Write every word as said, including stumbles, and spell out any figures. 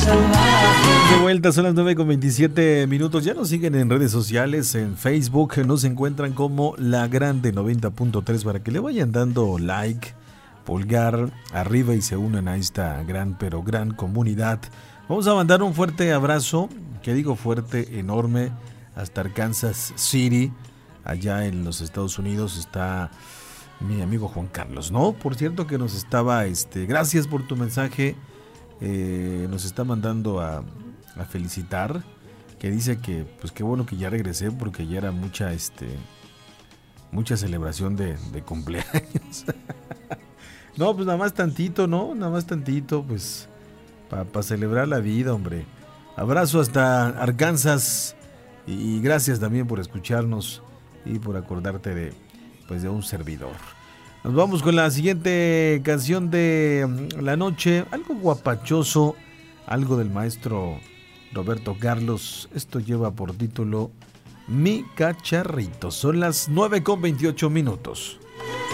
De vuelta, son las nueve con veintisiete minutos. Ya nos siguen en redes sociales, en Facebook, nos encuentran como La Grande noventa punto tres para que le vayan dando like, pulgar arriba y se unan a esta gran pero gran comunidad. Vamos a mandar un fuerte abrazo, que digo fuerte, enorme, hasta Arkansas City, allá en los Estados Unidos. Está mi amigo Juan Carlos, ¿no? Por cierto que nos estaba, este, gracias por tu mensaje, eh, nos está mandando a, a felicitar, que dice que, pues qué bueno que ya regresé porque ya era mucha, este, mucha celebración de, de cumpleaños. No, pues nada más tantito, ¿no? Nada más tantito, pues, para pa celebrar la vida, hombre. Abrazo hasta Arkansas y, y gracias también por escucharnos y por acordarte de, pues, de un servidor. Nos vamos con la siguiente canción de la noche, algo guapachoso, algo del maestro Roberto Carlos. Esto lleva por título Mi Cacharrito. Son las nueve con veintiocho minutos.